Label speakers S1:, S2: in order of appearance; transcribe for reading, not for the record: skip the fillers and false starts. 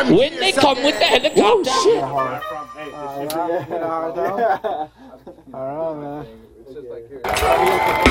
S1: When they come with the helicopter.
S2: All right, man.